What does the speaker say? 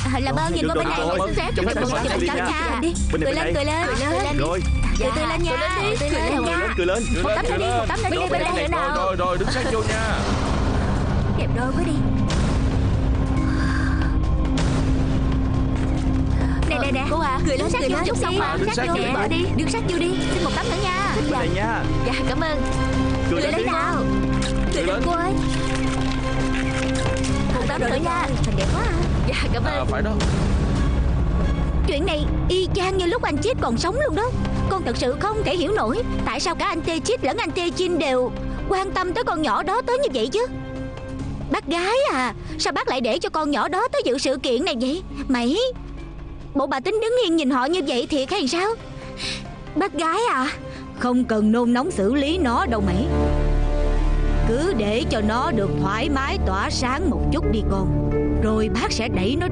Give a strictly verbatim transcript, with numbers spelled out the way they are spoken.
À, làm ơn nhìn qua bên này, xin phép chụp một cái cảnh nha. Cười lên, cười lên, cười lên. Rồi, Cười tươi lên nha. Cười lên nha. cười lên, cười Một lên, tấm cười nữa đi, lên. một tấm nữa đi, Rồi, bên đây nữa nào. rồi, rồi, đứng sát vô nha. Đẹp đôi quá đi. Nè nè nè, cô à, cười lên, cười lên chút xong mà, đứng sát vô vô bỏ đi. đi, đứng sát vô đi, xin một tấm nữa nha. Bên này nha. Dạ cảm ơn. Cười Cười lên lên đi. nào. Cười lên cô ơi. Một tấm nữa nha. Thành đẹp quá à. Dạ cảm À, ơn. phải đó. Chuyện này y chang như lúc anh Chít còn sống luôn đó. Con thật sự không thể hiểu nổi tại sao cả anh Tê Chít lẫn anh Tê Chin đều quan tâm tới con nhỏ đó tới như vậy chứ. Bác gái à, sao bác lại để cho con nhỏ đó tới dự sự kiện này vậy? Mày, bộ bà tính đứng yên nhìn họ như vậy thiệt hay sao? Bác gái à, không cần nôn nóng xử lý nó đâu mày. Cứ để cho nó được thoải mái tỏa sáng một chút đi con. Rồi bác sẽ đẩy nó